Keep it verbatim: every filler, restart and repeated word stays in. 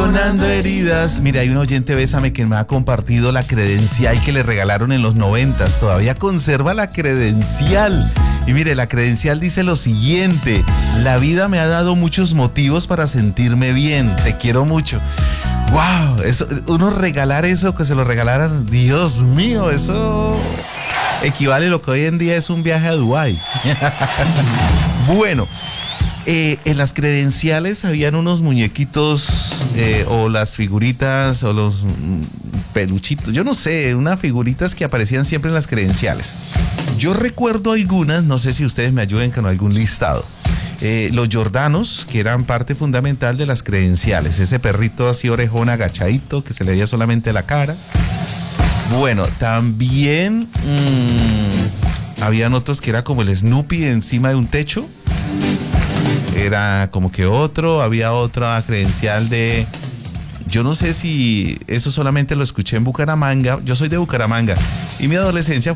sanando heridas. Mira, hay un oyente, Bésame, que me ha compartido la credencial que le regalaron en los noventas. Todavía conserva la credencial. Y mire, la credencial dice lo siguiente: la vida me ha dado muchos motivos para sentirme bien. Te quiero mucho. Wow, eso, uno regalar eso, que se lo regalaran, Dios mío, eso equivale a lo que hoy en día es un viaje a Dubái. Bueno, eh, en las credenciales habían unos muñequitos eh, o las figuritas o los mm, peluchitos, yo no sé, unas figuritas que aparecían siempre en las credenciales. Yo recuerdo algunas, no sé si ustedes me ayuden con algún listado. Eh, los Jordanos, que eran parte fundamental de las credenciales, ese perrito así orejón agachadito que se le veía solamente la cara. Bueno, también mmm, habían otros que era como el Snoopy encima de un techo, era como que otro. Había otra credencial de, yo no sé si eso solamente lo escuché en Bucaramanga, yo soy de Bucaramanga y mi adolescencia